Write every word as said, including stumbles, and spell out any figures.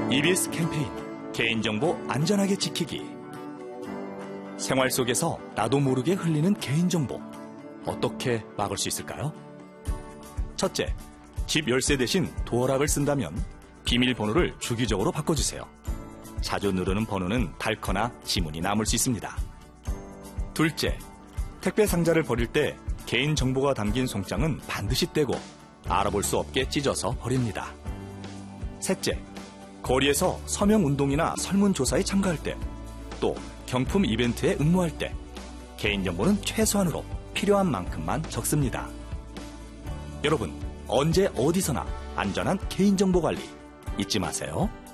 이비에스 캠페인 개인정보 안전하게 지키기. 생활 속에서 나도 모르게 흘리는 개인정보 어떻게 막을 수 있을까요? 첫째, 집 열쇠 대신 도어락을 쓴다면 비밀번호를 주기적으로 바꿔주세요. 자주 누르는 번호는 닳거나 지문이 남을 수 있습니다. 둘째, 택배 상자를 버릴 때 개인정보가 담긴 송장은 반드시 떼고 알아볼 수 없게 찢어서 버립니다. 셋째, 거리에서 서명운동이나 설문조사에 참가할 때, 또 경품 이벤트에 응모할 때 개인정보는 최소한으로 필요한 만큼만 적습니다. 여러분, 언제 어디서나 안전한 개인정보 관리 잊지 마세요.